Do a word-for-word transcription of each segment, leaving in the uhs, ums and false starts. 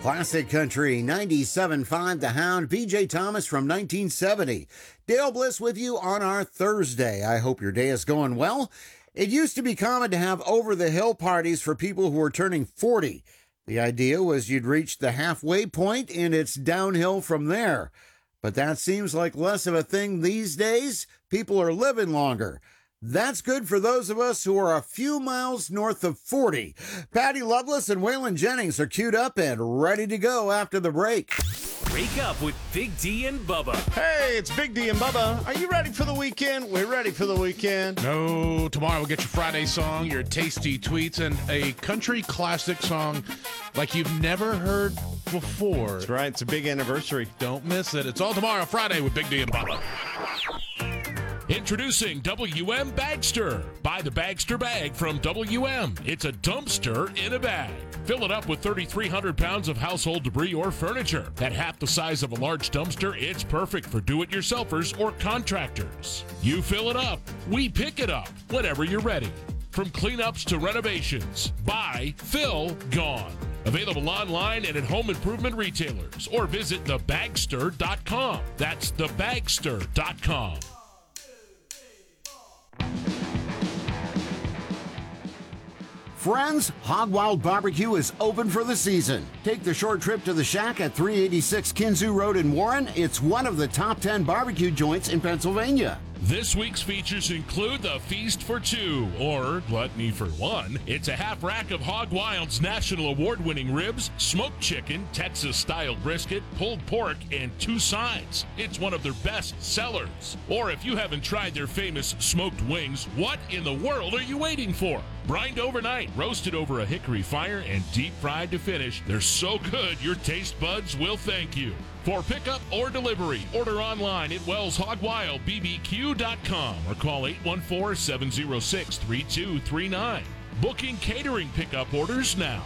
Classic Country ninety-seven point five The Hound, B J Thomas from nineteen seventy. Dale Bliss with you on our Thursday. I hope your day is going well. It used to be common to have over-the-hill parties for people who were turning forty. The idea was you'd reach the halfway point and it's downhill from there. But that seems like less of a thing these days. People are living longer. That's good for those of us who are a few miles north of forty. Patty Loveless and Waylon Jennings are queued up and ready to go after the break. Wake up with Big D and Bubba. Hey, it's Big D and Bubba. Are you ready for the weekend? We're ready for the weekend. No, tomorrow we'll get your Friday song, your tasty tweets, and a country classic song like you've never heard before. That's right. It's a big anniversary. Don't miss it. It's all tomorrow, Friday, with Big D and Bubba. Introducing W M Bagster. Buy the Bagster bag from W M. It's a dumpster in a bag. Fill it up with thirty-three hundred pounds of household debris or furniture. At half the size of a large dumpster, it's perfect for do-it-yourselfers or contractors. You fill it up, we pick it up whenever you're ready. From cleanups to renovations, buy, fill, gone. Available online and at home improvement retailers, or visit the bagster dot com. That's the bagster dot com. Friends, Hog Wild Barbecue is open for the season. Take the short trip to the Shack at three eighty-six Kinzoo Road in Warren. It's one of the top ten barbecue joints in Pennsylvania. This week's features include the Feast for Two, or Gluttony for One. It's a half rack of Hog Wild's national award-winning ribs, smoked chicken, Texas-style brisket, pulled pork, and two sides. It's one of their best sellers. Or if you haven't tried their famous smoked wings, what in the world are you waiting for? Brined overnight, roasted over a hickory fire, and deep-fried to finish. They're so good, your taste buds will thank you. For pickup or delivery, order online at wells hog wild b b q dot com or call eight one four, seven zero six, three two three nine. Booking catering pickup orders now.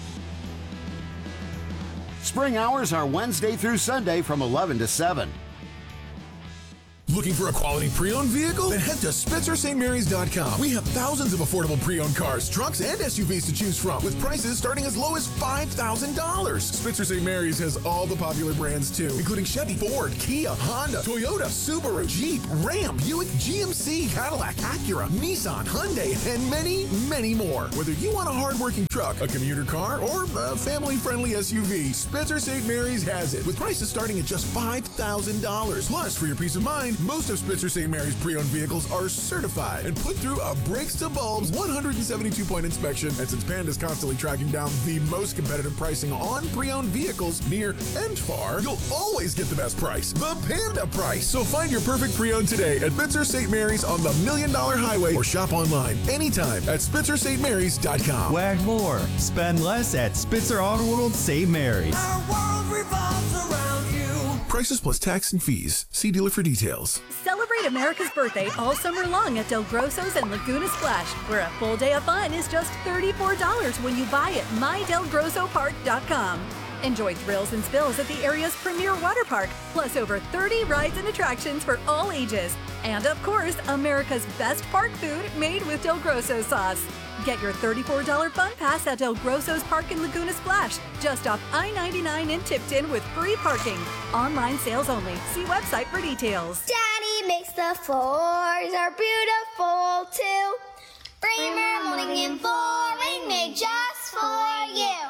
Spring hours are Wednesday through Sunday from eleven to seven. Looking for a quality pre-owned vehicle? Then head to Spitzer Saint Marys dot com. We have thousands of affordable pre-owned cars, trucks, and S U Vs to choose from, with prices starting as low as five thousand dollars. Spitzer Saint Marys has all the popular brands too, including Chevy, Ford, Kia, Honda, Toyota, Subaru, Jeep, Ram, Buick, G M C, Cadillac, Acura, Nissan, Hyundai, and many, many more. Whether you want a hard-working truck, a commuter car, or a family-friendly S U V, Spitzer Saint Marys has it, with prices starting at just five thousand dollars. Plus, for your peace of mind, most of Spitzer Saint Marys pre-owned vehicles are certified and put through a brakes to bulbs one hundred seventy-two point inspection. And since Panda's constantly tracking down the most competitive pricing on pre-owned vehicles near and far, you'll always get the best price, the Panda price. So find your perfect pre-owned today at Spitzer Saint Marys on the Million Dollar Highway, or shop online anytime at Spitzer Saint Marys dot com. Wag more, spend less at Spitzer Auto World Saint Marys. Our world revolves around you. Prices plus tax and fees. See dealer for details. Celebrate America's birthday all summer long at Del Grosso's and Laguna Splash, where a full day of fun is just thirty-four dollars when you buy at my del grosso park dot com. Enjoy thrills and spills at the area's premier water park, plus over thirty rides and attractions for all ages. And of course, America's best park food made with Del Grosso sauce. Get your thirty-four dollars fun pass at Del Grosso's Park in Laguna Splash, just off I ninety-nine in Tipton with free parking. Online sales only. See website for details. Daddy makes the floors are beautiful too. Bremer molding and flooring made just for you.